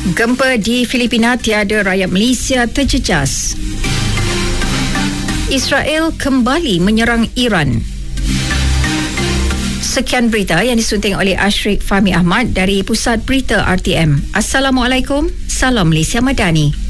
Gempa di Filipina tiada rakyat Malaysia terjejas. Israel kembali menyerang Iran. Sekian berita yang disunting oleh Ashrik Fahmi Ahmad dari Pusat Berita RTM. Assalamualaikum, salam Malaysia Madani.